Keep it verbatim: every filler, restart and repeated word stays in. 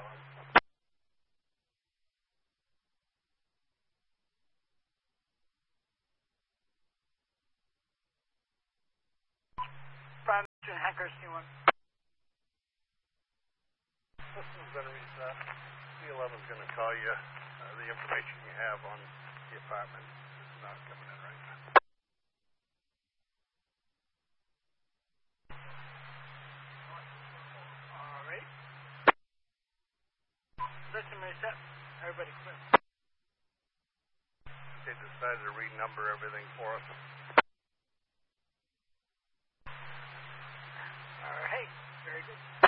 Island. Foundation Hackers, C one. System's been reset. C eleven's going to call you. Uh, the information you have on the apartment is not coming in right now. All right. System reset. Everybody clear. They decided to renumber everything for us. All right. Very good.